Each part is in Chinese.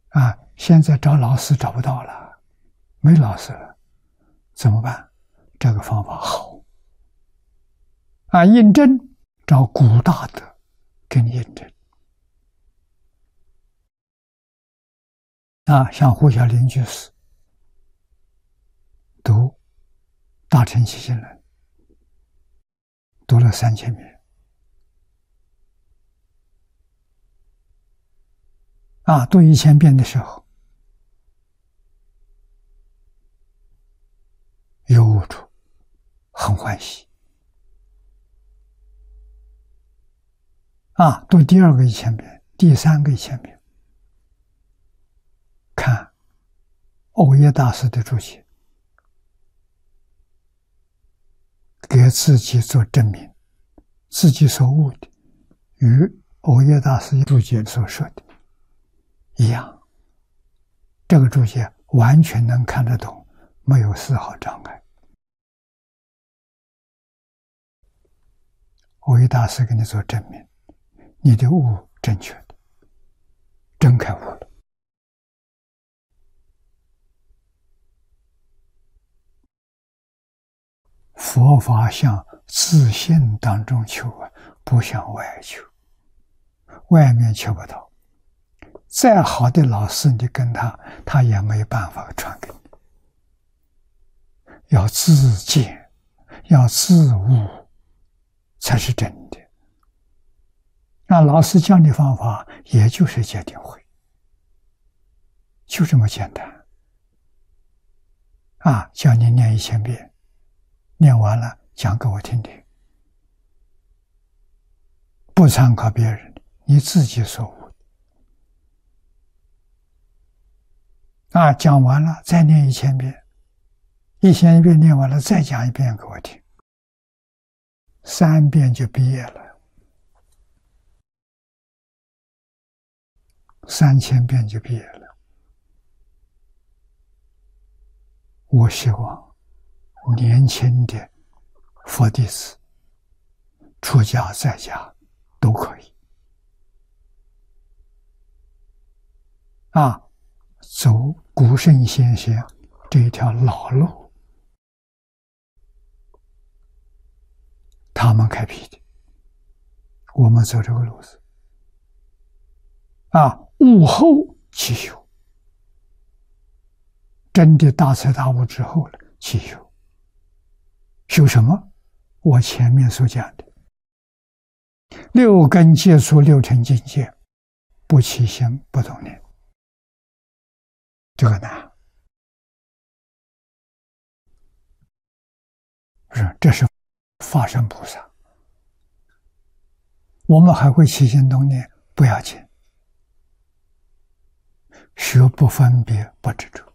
现在找老师找不到了，没老师了，怎么办？这个方法好。印证，找古大德给你印证。像胡小林居士读《大乘起信论》，读了3000遍。读1000遍的时候，有悟处，很欢喜。读第2个1000遍，第3个1000遍，看藕益大师的注解，给自己做证明，自己所悟的与藕益大师注解所说的一样，这个注解完全能看得懂，没有丝毫障碍。藕益大师给你做证明，你的悟正确的，真开悟了。佛法向自信当中求不向外求，外面求不到。再好的老师，你跟他也没办法传给你。要自见，要自悟，才是真的。老师教你方法，也就是戒定慧，就这么简单。叫你念1000遍，念完了讲给我听听，不参考别人，你自己所悟。讲完了再念1000遍，1000遍念完了再讲1遍给我听，3遍就毕业了，3000遍就毕业了。我希望年轻的佛弟子，出家在家都可以走古圣先贤这一条老路，他们开辟的，我们走这个路子。悟后起修，真的大彻大悟之后了，起修。修什么？我前面所讲的6根接触6尘境界，不起心不动念，这个难。这是法身菩萨。我们还会起心动念，不要紧，学不分别不执着。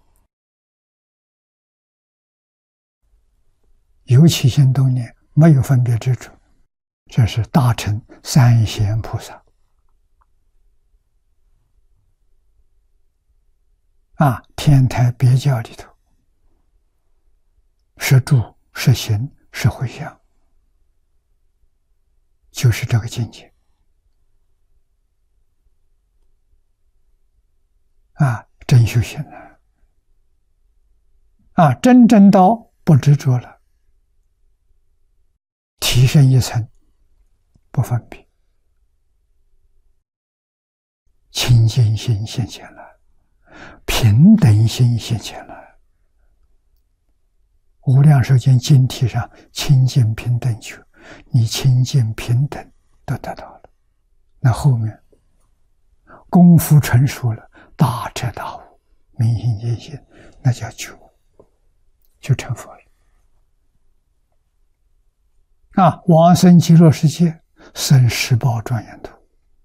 有起心动念，没有分别执着，这是大乘三贤菩萨。天台别教里头，是住是行是回向，就是这个境界。真修行了，真正到不执着了，提升一层，不分别，清净心现前了，平等心现前了。无量寿经经题上清净平等求，你清净平等都得到了，那后面功夫成熟了，大彻大悟，明心见性，那叫觉，就成佛了。往生极乐世界，生十宝庄严土。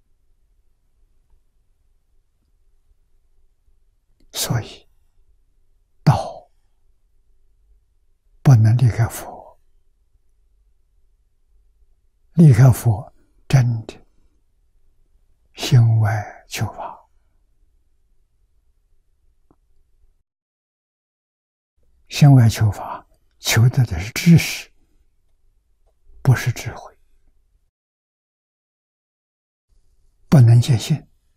所以道不能离开佛，离开佛真的心外求法。心外求法，求的是知识，不是智慧，不能见性。